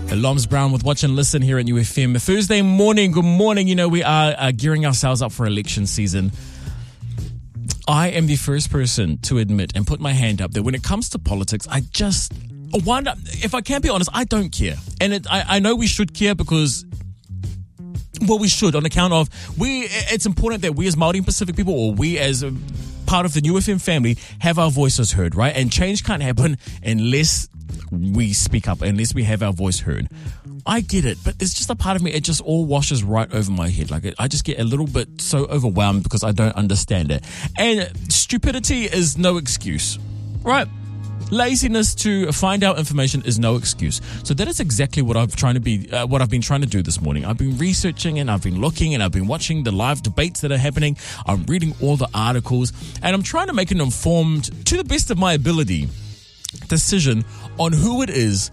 Loms Brown with Watch and Listen here at UFM. Thursday morning, good morning. You know, we are gearing ourselves up for election season. I am the first person to admit and put my hand up that when it comes to politics, I just wonder, if I can't be honest, I don't care. And I know we should care because, well, we should on account of it's important that we as Māori and Pacific people, or we as part of the UFM family, have our voices heard, right? And change can't happen unless we speak up, unless we have our voice heard. I get it, but there's just a part of me, it just all washes right over my head. Like, I just get a little bit so overwhelmed because I don't understand it. And stupidity is no excuse, right? Laziness to find out information is no excuse. So that is exactly what I've been trying to do this morning. I've been researching and I've been looking and I've been watching the live debates that are happening. I'm reading all the articles and I'm trying to make an informed, to the best of my ability, decision on who it is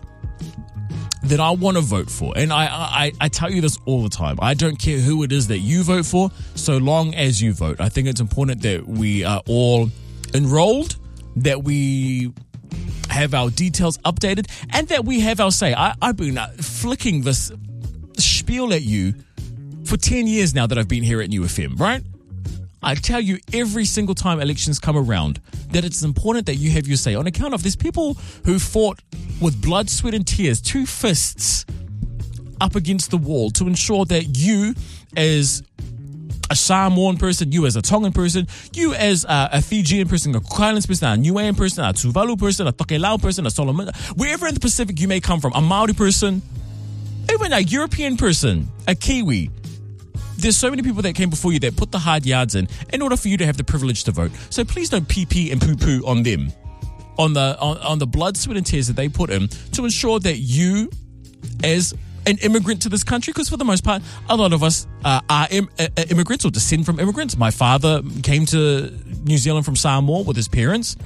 that I want to vote for. And I tell you this all the time. I don't care who it is that you vote for, so long as you vote. I think it's important that we are all enrolled, that we have our details updated, and that we have our say. I've been flicking this spiel at you for 10 years now that I've been here at UFM, right? I tell you every single time elections come around that it's important that you have your say on account of there's people who fought with blood, sweat and tears, two fists up against the wall to ensure that you as a Samoan person, you as a Tongan person, you as a Fijian person, a Cook Islands person, a Niuean person, a Tuvalu person, a Tokelau person, a Solomon, wherever in the Pacific you may come from, a Maori person, even a European person, a Kiwi. There's so many people that came before you that put the hard yards in order for you to have the privilege to vote. So please don't pee and poo on them, on the blood, sweat and tears that they put in to ensure that you, as an immigrant to this country, because for the most part, a lot of us are immigrants or descend from immigrants. My father came to New Zealand from Samoa with his parents.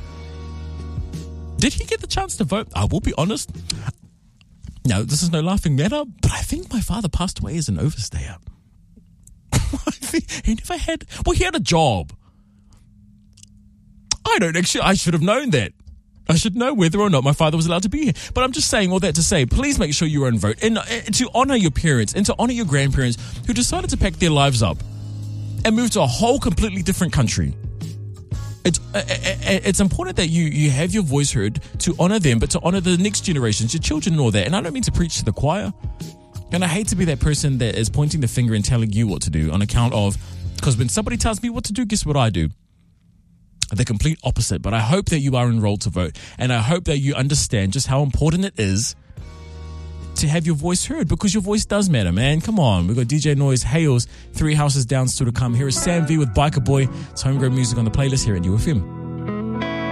Did he get the chance to vote? I will be honest. No, this is no laughing matter, but I think my father passed away as an overstayer. He had a job. I should have known that. I should know whether or not my father was allowed to be here. But I'm just saying all that to say, please make sure you are and vote. And to honour your parents and to honour your grandparents who decided to pack their lives up and move to a whole completely different country. It's important that you have your voice heard to honour them, but to honour the next generations, your children and all that. And I don't mean to preach to the choir. And I hate to be that person that is pointing the finger and telling you what to do on account of, because when somebody tells me what to do, guess what I do? The complete opposite. But I hope that you are enrolled to vote. And I hope that you understand just how important it is to have your voice heard, because your voice does matter, man. Come on. We've got DJ Noise, Hales, 3 Houses Down still to come. Here is Sam V with Biker Boy. It's homegrown music on the playlist here at UFM.